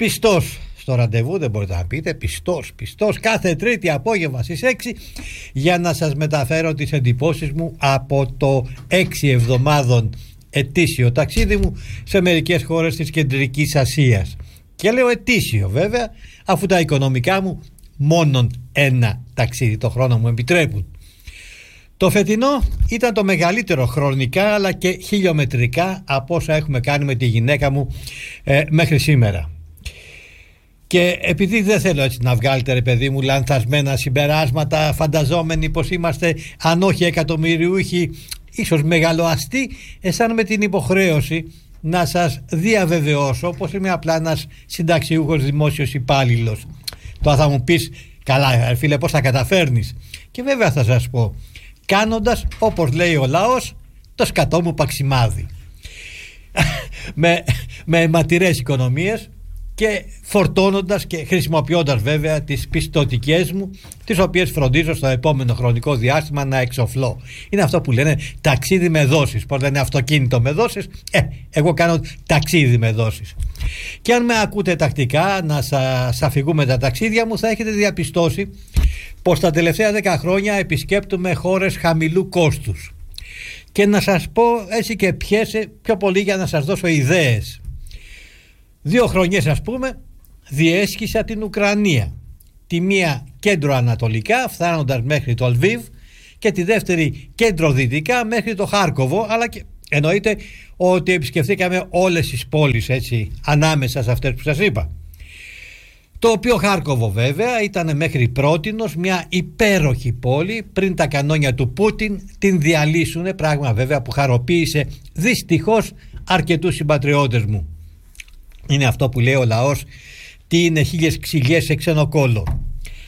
Πιστός στο ραντεβού, δεν μπορείτε να πείτε, πιστός κάθε Τρίτη απόγευμα στις 6 για να σας μεταφέρω τις εντυπώσεις μου από το 6 εβδομάδων ετήσιο ταξίδι μου σε μερικές χώρες της Κεντρικής Ασίας. Και λέω ετήσιο βέβαια, αφού τα οικονομικά μου μόνον ένα ταξίδι το χρόνο μου επιτρέπουν. Το φετινό ήταν το μεγαλύτερο χρονικά αλλά και χιλιομετρικά από όσα έχουμε κάνει με τη γυναίκα μου μέχρι σήμερα. Και επειδή δεν θέλω έτσι να βγάλετε, ρε παιδί μου, λανθασμένα συμπεράσματα, φανταζόμενοι πως είμαστε αν όχι εκατομμυριούχοι, ίσως μεγαλοαστοί, αισθάνομαι την υποχρέωση να σας διαβεβαιώσω πως είμαι απλά ένας συνταξιούχος δημόσιος υπάλληλος. Τώρα θα μου πεις, καλά φίλε, πώς θα καταφέρνεις? Και βέβαια θα σας πω, κάνοντας όπως λέει ο λαός, το σκατό μου παξιμάδι. με αιματηρές οικονομίες και φορτώνοντας και χρησιμοποιώντας βέβαια τις πιστωτικές μου, τις οποίες φροντίζω στο επόμενο χρονικό διάστημα να εξοφλώ. Είναι αυτό που λένε ταξίδι με δόσεις. Πώς λένε αυτοκίνητο με δόσεις, εγώ κάνω ταξίδι με δόσεις. Και αν με ακούτε τακτικά να σας αφηγούμε τα ταξίδια μου, θα έχετε διαπιστώσει πως τα τελευταία 10 χρόνια επισκέπτομαι χώρες χαμηλού κόστους. Και να σας πω έτσι και ποιες, πιο πολύ για να σας δώσω ιδέες. 2 χρονιές ας πούμε διέσχισα την Ουκρανία, τη μία κέντρο-ανατολικά φτάνοντας μέχρι το Λβίβ και τη δεύτερη κέντρο-δυτικά μέχρι το Χάρκοβο, αλλά και εννοείται ότι επισκεφθήκαμε όλες τις πόλεις έτσι ανάμεσα σε αυτές που σας είπα. Το οποίο Χάρκοβο βέβαια ήταν μέχρι πρότινος μια υπέροχη πόλη πριν τα κανόνια του Πούτιν την διαλύσουνε, πράγμα βέβαια που χαροποίησε δυστυχώς αρκετούς συμπατριώτες μου. Είναι αυτό που λέει ο λαός, τι είναι 1000 ξυλιές σε ξένο κόλλο.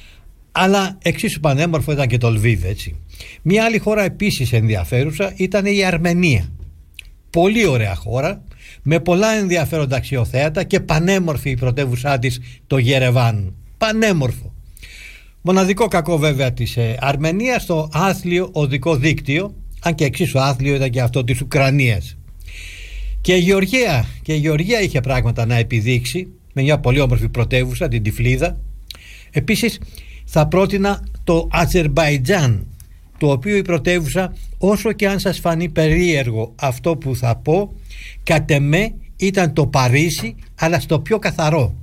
Αλλά εξίσου πανέμορφο ήταν και το Λβίβ, έτσι. Μια άλλη χώρα επίσης ενδιαφέρουσα ήταν η Αρμενία. Πολύ ωραία χώρα, με πολλά ενδιαφέροντα αξιοθέατα και πανέμορφη η πρωτεύουσά της το Γερεβάν. Πανέμορφο. Μοναδικό κακό βέβαια της Αρμενίας το άθλιο οδικό δίκτυο, αν και εξίσου άθλιο ήταν και αυτό της Ουκρανίας. Και η Γεωργία είχε πράγματα να επιδείξει με μια πολύ όμορφη πρωτεύουσα, την Τυφλίδα. Επίσης θα πρότεινα το Αζερμπαϊτζάν, το οποίο η πρωτεύουσα, όσο και αν σας φανεί περίεργο αυτό που θα πω, κατ' εμέ ήταν το Παρίσι αλλά στο πιο καθαρό.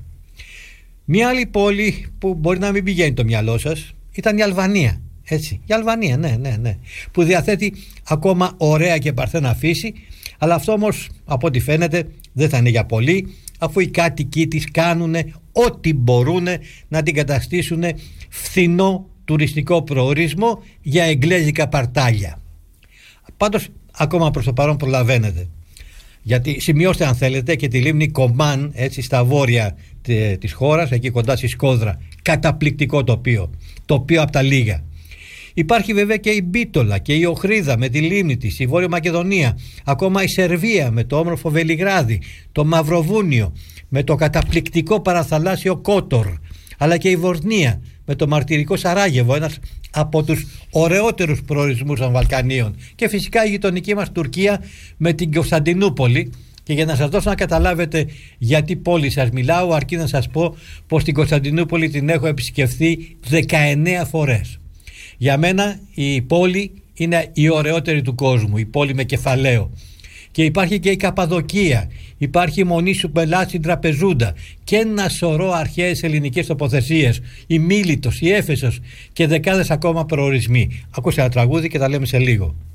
Μια άλλη πόλη που μπορεί να μην πηγαίνει το μυαλό σας ήταν η Αλβανία. Έτσι, η Αλβανία, ναι, που διαθέτει ακόμα ωραία και παρθένα φύση, αλλά αυτό όμως από ό,τι φαίνεται δεν θα είναι για πολύ, αφού οι κάτοικοι της κάνουν ό,τι μπορούν να την καταστήσουν φθηνό τουριστικό προορισμό για εγγλέζικα παρτάλια. Πάντως ακόμα προς το παρόν προλαβαίνετε, γιατί σημειώστε αν θέλετε και τη λίμνη Κομάν, έτσι στα βόρεια της χώρας, εκεί κοντά στη Σκόδρα. Καταπληκτικό τοπίο από τα λίγα. Υπάρχει βέβαια και η Μπίτολα και η Οχρίδα με τη λίμνη της, η Βόρεια Μακεδονία, ακόμα η Σερβία με το όμορφο Βελιγράδι, το Μαυροβούνιο με το καταπληκτικό παραθαλάσσιο Κότορ, αλλά και η Βοσνία με το μαρτυρικό Σαράγεβο, ένας από τους ωραιότερους προορισμούς των Βαλκανίων, και φυσικά η γειτονική μας Τουρκία με την Κωνσταντινούπολη. Και για να σας δώσω να καταλάβετε γιατί πόλη σας μιλάω, αρκεί να σας πω πως την Κωνσταντινούπολη την έχω επισκεφθεί 19 φορές. Για μένα η πόλη είναι η ωραιότερη του κόσμου, η πόλη με κεφαλαίο. Και υπάρχει και η Καπαδοκία, υπάρχει η Μονή Σουπελά στην Τραπεζούντα και ένα σωρό αρχαίες ελληνικές τοποθεσίες, η Μίλητος, η Έφεσος και δεκάδες ακόμα προορισμοί. Ακούστε ένα τραγούδι και τα λέμε σε λίγο.